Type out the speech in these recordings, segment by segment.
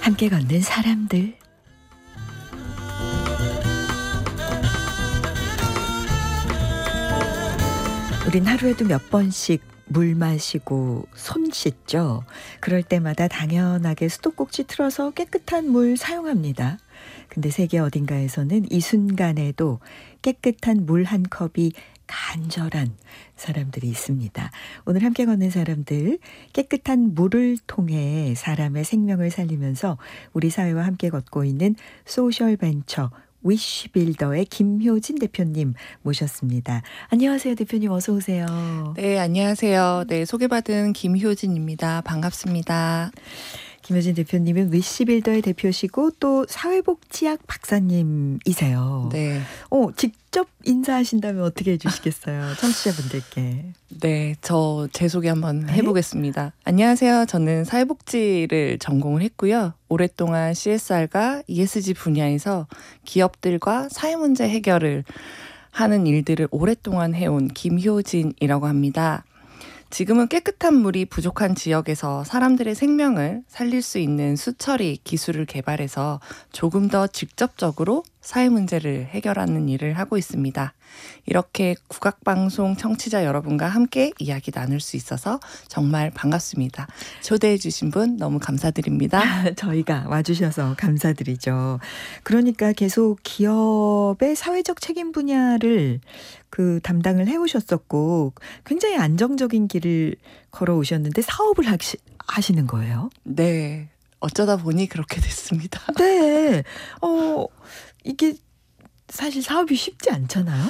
함께 걷는 사람들. 우린 하루에도 몇 번씩 물 마시고 손 씻죠. 그럴 때마다 당연하게 수도꼭지 틀어서 깨끗한 물 사용합니다. 근데 세계 어딘가에서는 이 순간에도 깨끗한 물 한 컵이 간절한 사람들이 있습니다. 오늘 함께 걷는 사람들, 깨끗한 물을 통해 사람의 생명을 살리면서 우리 사회와 함께 걷고 있는 소셜벤처 위시빌더의 김효진 대표님 모셨습니다. 안녕하세요, 대표님. 어서 오세요. 네, 안녕하세요. 네, 소개받은 김효진입니다. 반갑습니다. 김효진 대표님은 위시빌더의 대표시고 또 사회복지학 박사님이세요. 네. 직접 인사하신다면 어떻게 해주시겠어요? 청취자분들께. 네, 제 소개 한번 해보겠습니다. 안녕하세요. 저는 사회복지를 전공을 했고요. 오랫동안 CSR과 ESG 분야에서 기업들과 사회 문제 해결을 하는 일들을 오랫동안 해온 김효진이라고 합니다. 지금은 깨끗한 물이 부족한 지역에서 사람들의 생명을 살릴 수 있는 수처리 기술을 개발해서 조금 더 직접적으로 사회 문제를 해결하는 일을 하고 있습니다. 이렇게 국악방송 청취자 여러분과 함께 이야기 나눌 수 있어서 정말 반갑습니다. 초대해 주신 분 너무 감사드립니다. 저희가 와주셔서 감사드리죠. 그러니까 계속 기업의 사회적 책임 분야를 담당을 해오셨었고 굉장히 안정적인 길을 걸어오셨는데 사업을 하시는 거예요? 네. 어쩌다 보니 그렇게 됐습니다. 네. 이게 사실 사업이 쉽지 않잖아요?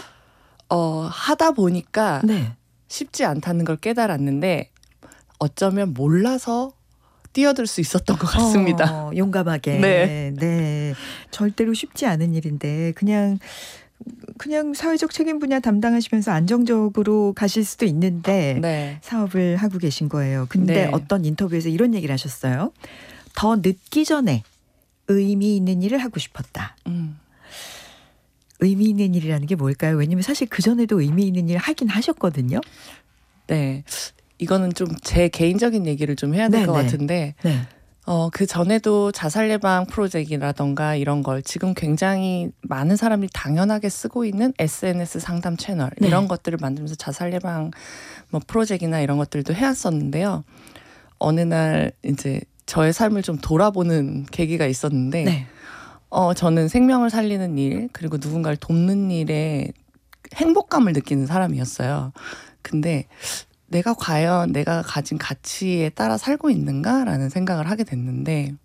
하다 보니까 네. 쉽지 않다는 걸 깨달았는데 어쩌면 몰라서 뛰어들 수 있었던 것 같습니다. 용감하게. 네. 절대로 쉽지 않은 일인데 그냥 사회적 책임 분야 담당하시면서 안정적으로 가실 수도 있는데 네. 사업을 하고 계신 거예요. 근데 네. 어떤 인터뷰에서 이런 얘기를 하셨어요. 더 늦기 전에 의미 있는 일을 하고 싶었다. 의미 있는 일이라는 게 뭘까요? 왜냐면 사실 그전에도 의미 있는 일을 하긴 하셨거든요. 네. 이거는 좀 제 개인적인 얘기를 좀 해야 될 것 같은데 네. 그 전에도 자살 예방 프로젝트라던가 이런 걸 지금 굉장히 많은 사람들이 당연하게 쓰고 있는 SNS 상담 채널 이런 것들을 만들면서 자살 예방 프로젝트나 이런 것들도 해왔었는데요. 어느 날 이제 저의 삶을 좀 돌아보는 계기가 있었는데 저는 생명을 살리는 일 그리고 누군가를 돕는 일에 행복감을 느끼는 사람이었어요. 근데 내가 과연 내가 가진 가치에 따라 살고 있는가라는 생각을 하게 됐는데